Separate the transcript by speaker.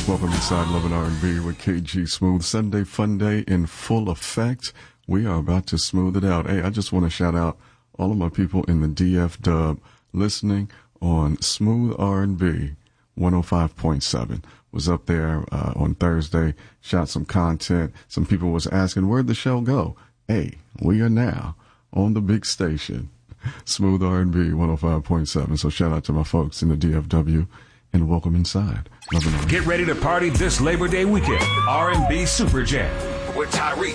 Speaker 1: Welcome inside Love and R&B with KG Smooth. Sunday Fun Day in full effect. We are about to smooth it out. Hey, I just want to shout out all of my people in the DF Dub listening on Smooth R&B 105.7. Was up there on Thursday, shot some content. Some people was asking, where'd the show go? Hey, we are now on the big station, Smooth R&B 105.7. So shout out to my folks in the DFW and welcome inside.
Speaker 2: Get ready to party this Labor Day weekend. R&B Super Jam with Tyree